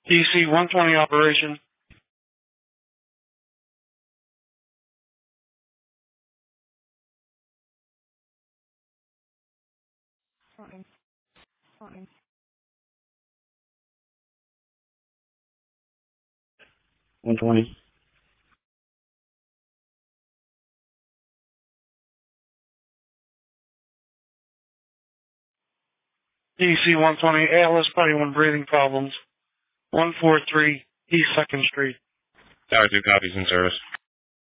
DC 120 operation. Fine. 120. DC 120, ALS Party 1 breathing problems. 143 East 2nd Street. Tower 2 copies in service.